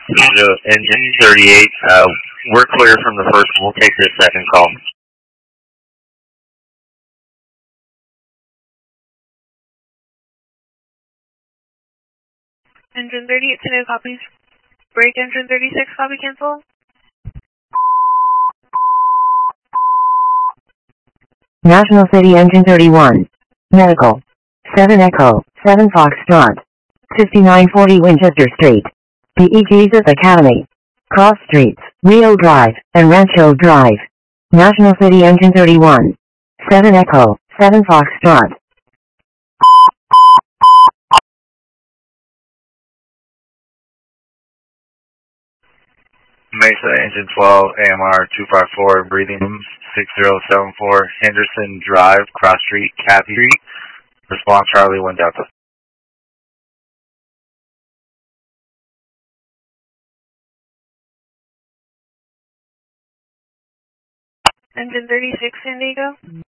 Engine 38, we're clear from the first one. We'll take this second call. Engine 38 to no copies. Break engine 36, copy cancel. National City Engine 31. Medical. 7 Echo, 7 Foxtrot. 5940 Winchester Street. PE Jesus Academy. Cross Streets, Rio Drive, and Rancho Drive. National City Engine 31. 7 Echo, 7 Foxtrot. Mesa Engine 12, AMR 254, breathing rooms 6074, Henderson Drive, Cross Street, Kathy Street. Response Charlie 1 Delta. Engine 36, San Diego.